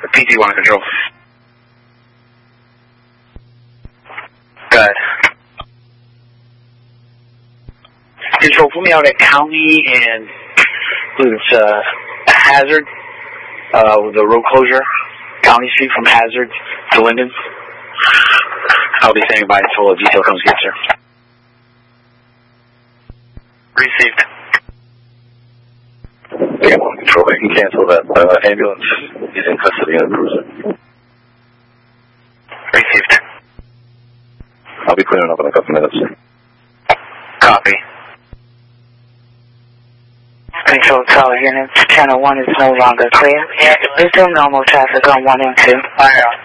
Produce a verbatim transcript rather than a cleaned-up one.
P T one to control. Good. Control, put me out at County and I believe it's uh, Hazard, uh, with the road closure. County Street from Hazard to Linden. I'll be standing by until a detail comes here, sir. Received. Yeah, one control, I can cancel that. Uh, ambulance is in custody of the cruiser. Received. I'll be clearing up in a couple minutes. Copy. Control tower units, channel one is no longer clear. Resume normal traffic on one and two. Fire on.